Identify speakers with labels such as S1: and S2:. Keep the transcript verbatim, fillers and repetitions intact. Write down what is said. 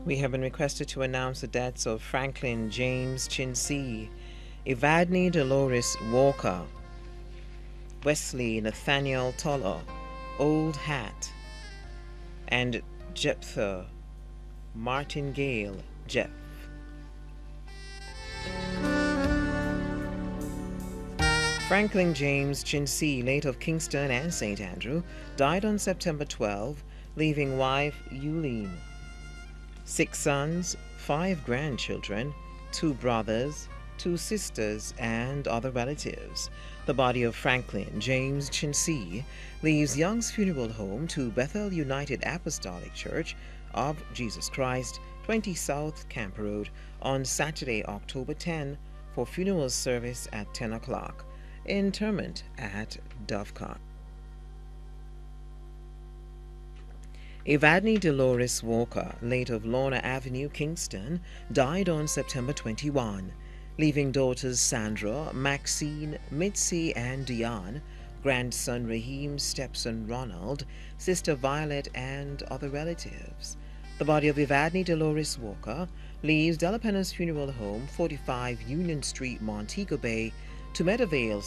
S1: We have been requested to announce the deaths of Franklin James Chinsey, Evadne Dolores Walker, Wesley Nathaniel Toller, Old Hat, and Jephthah Martingale Jeff. Franklin James Chinsey, late of Kingston and Saint Andrew, died on September twelfth, leaving wife Euleen, six sons, five grandchildren, two brothers, two sisters, and other relatives. The body of Franklin James Chinsey leaves Young's Funeral Home to Bethel United Apostolic Church of Jesus Christ, twenty South Camp Road, on Saturday, October tenth, for funeral service at ten o'clock. Interment at Dovecot. Evadne Dolores Walker, late of Lorna Avenue, Kingston, died on September twenty-first, leaving daughters Sandra, Maxine, Mitzi, and Diane, grandson Raheem, stepson Ronald, sister Violet, and other relatives. The body of Evadne Dolores Walker leaves Delapena's Funeral Home, forty-five Union Street, Montego Bay, to Meadowvale